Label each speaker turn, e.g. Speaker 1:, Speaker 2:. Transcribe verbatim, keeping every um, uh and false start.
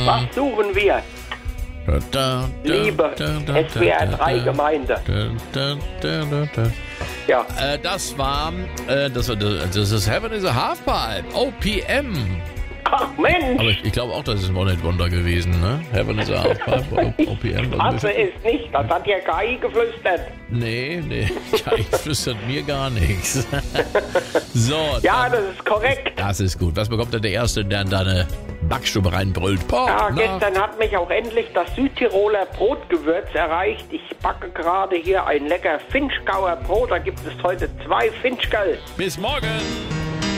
Speaker 1: Was suchen wir?
Speaker 2: Da, da,
Speaker 1: Liebe
Speaker 2: da, da,
Speaker 1: S W R
Speaker 2: da,
Speaker 1: drei
Speaker 2: da,
Speaker 1: Gemeinde.
Speaker 2: da, da, da, da, da.
Speaker 1: Ja.
Speaker 2: Äh, das war, äh, das war, das ist Heaven is a Halfpipe, O P M.
Speaker 1: Ach Mensch!
Speaker 2: Aber ich, ich glaube auch, das ist ein One-Hit-Wonder gewesen, ne? Heaven is a Halfpipe, O P M.
Speaker 1: Hasse es nicht, das hat ja K I geflüstert.
Speaker 2: Nee, nee, ja, ich flüstert mir gar nichts. So.
Speaker 1: Ja,
Speaker 2: dann,
Speaker 1: das ist korrekt.
Speaker 2: das ist gut. Was bekommt denn der Erste, der in deine Backstube reinbrüllt? Pop,
Speaker 1: Ja,
Speaker 2: na?
Speaker 1: gestern hat mich auch endlich das Südtiroler Brotgewürz erreicht. Ich backe gerade hier ein lecker Finchgauer Brot. Da gibt es heute zwei Finchgall.
Speaker 2: Bis morgen.